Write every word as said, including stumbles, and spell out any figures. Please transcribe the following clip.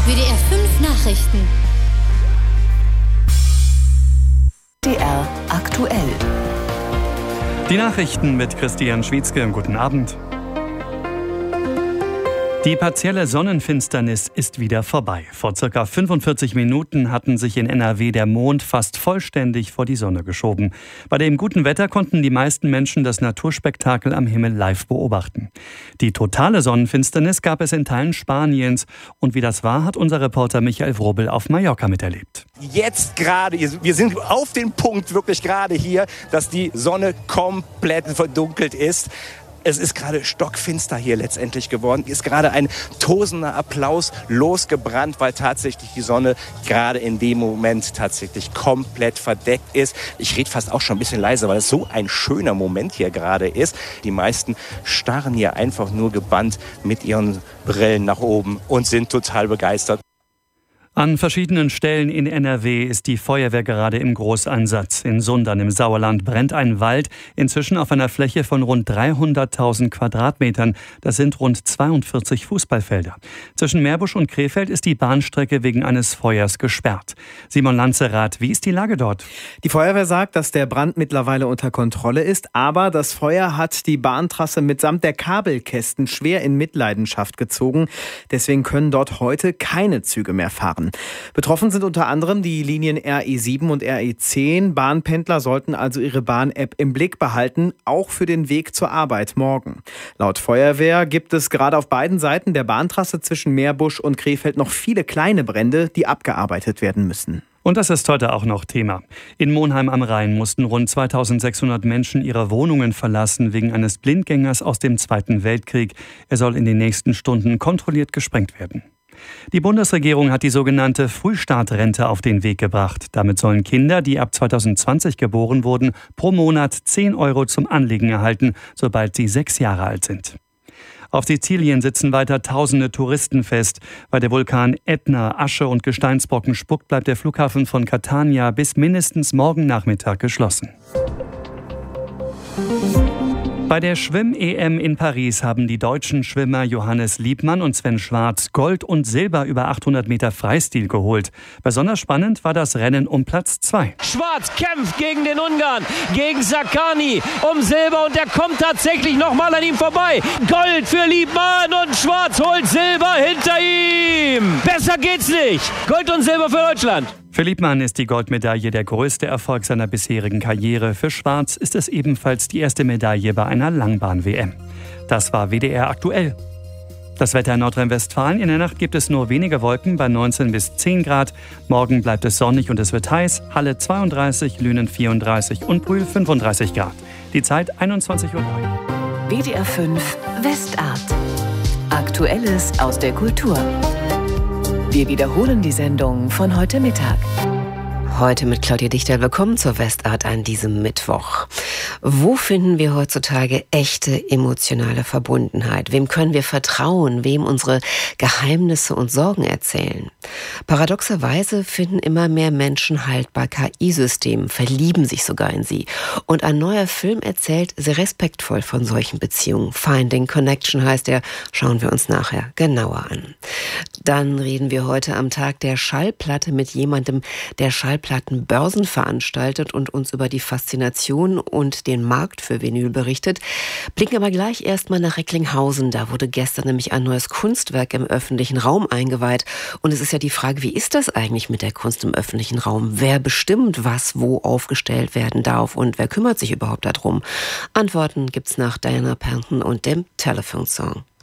W D R fünf Nachrichten. W D R aktuell. Die Nachrichten mit Christian Schwietzke. Guten Abend. Die partielle Sonnenfinsternis ist wieder vorbei. Vor circa fünfundvierzig Minuten hatten sich in N R W der Mond fast vollständig vor die Sonne geschoben. Bei dem guten Wetter konnten die meisten Menschen das Naturspektakel am Himmel live beobachten. Die totale Sonnenfinsternis gab es in Teilen Spaniens. Und wie das war, hat unser Reporter Michael Wrobel auf Mallorca miterlebt. Jetzt gerade, wir sind auf den Punkt wirklich gerade hier, dass die Sonne komplett verdunkelt ist. Es ist gerade stockfinster hier letztendlich geworden. Ist gerade ein tosender Applaus losgebrannt, weil tatsächlich die Sonne gerade in dem Moment tatsächlich komplett verdeckt ist. Ich rede fast auch schon ein bisschen leiser, weil es so ein schöner Moment hier gerade ist. Die meisten starren hier einfach nur gebannt mit ihren Brillen nach oben und sind total begeistert. An verschiedenen Stellen in N R W ist die Feuerwehr gerade im Großeinsatz. In Sundern im Sauerland brennt ein Wald, inzwischen auf einer Fläche von rund dreihunderttausend Quadratmetern. Das sind rund zweiundvierzig Fußballfelder. Zwischen Meerbusch und Krefeld ist die Bahnstrecke wegen eines Feuers gesperrt. Simon Lanzerath, wie ist die Lage dort? Die Feuerwehr sagt, dass der Brand mittlerweile unter Kontrolle ist, aber das Feuer hat die Bahntrasse mitsamt der Kabelkästen schwer in Mitleidenschaft gezogen. Deswegen können dort heute keine Züge mehr fahren. Betroffen sind unter anderem die Linien R E sieben und R E zehn. Bahnpendler sollten also ihre Bahn-App im Blick behalten, auch für den Weg zur Arbeit morgen. Laut Feuerwehr gibt es gerade auf beiden Seiten der Bahntrasse zwischen Meerbusch und Krefeld noch viele kleine Brände, die abgearbeitet werden müssen. Und das ist heute auch noch Thema. In Monheim am Rhein mussten rund zweitausendsechshundert Menschen ihre Wohnungen verlassen wegen eines Blindgängers aus dem Zweiten Weltkrieg. Er soll in den nächsten Stunden kontrolliert gesprengt werden. Die Bundesregierung hat die sogenannte Frühstartrente auf den Weg gebracht. Damit sollen Kinder, die ab zweitausendzwanzig geboren wurden, pro Monat zehn Euro zum Anlegen erhalten, sobald sie sechs Jahre alt sind. Auf Sizilien sitzen weiter tausende Touristen fest. Weil der Vulkan Ätna Asche und Gesteinsbrocken spuckt, bleibt der Flughafen von Catania bis mindestens morgen Nachmittag geschlossen. Bei der Schwimm-E M in Paris haben die deutschen Schwimmer Johannes Liebmann und Sven Schwarz Gold und Silber über achthundert Meter Freistil geholt. Besonders spannend war das Rennen um Platz zwei. Schwarz kämpft gegen den Ungarn, gegen Saccani um Silber und der kommt tatsächlich nochmal an ihm vorbei. Gold für Liebmann und Schwarz holt Silber hinter ihm. Besser geht's nicht. Gold und Silber für Deutschland. Für Liebmann ist die Goldmedaille der größte Erfolg seiner bisherigen Karriere. Für Schwarz ist es ebenfalls die erste Medaille bei einer Langbahn-W M. Das war W D R aktuell. Das Wetter in Nordrhein-Westfalen. In der Nacht gibt es nur wenige Wolken bei neunzehn bis zehn Grad. Morgen bleibt es sonnig und es wird heiß. Halle zweiunddreißig, Lünen vierunddreißig und Brühl fünfunddreißig Grad. Die Zeit einundzwanzig Uhr drei. W D R fünf Westart. Aktuelles aus der Kultur. Wir wiederholen die Sendung von heute Mittag. Heute mit Claudia Dichter. Willkommen zur Westart an diesem Mittwoch. Wo finden wir heutzutage echte emotionale Verbundenheit? Wem können wir vertrauen? Wem unsere Geheimnisse und Sorgen erzählen? Paradoxerweise finden immer mehr Menschen Halt bei K I-Systemen, verlieben sich sogar in sie. Und ein neuer Film erzählt sehr respektvoll von solchen Beziehungen. Finding Connection heißt er. Schauen wir uns nachher genauer an. Dann reden wir heute am Tag der Schallplatte mit jemandem, der Schallplattenbörsen veranstaltet und uns über die Faszination und den Markt für Vinyl berichtet. Blicken aber gleich erstmal nach Recklinghausen. Da wurde gestern nämlich ein neues Kunstwerk im öffentlichen Raum eingeweiht. Und es ist ja die Frage, wie ist das eigentlich mit der Kunst im öffentlichen Raum? Wer bestimmt, was wo aufgestellt werden darf und wer kümmert sich überhaupt darum? Antworten gibt's nach Diana Panton und dem Telephone Song.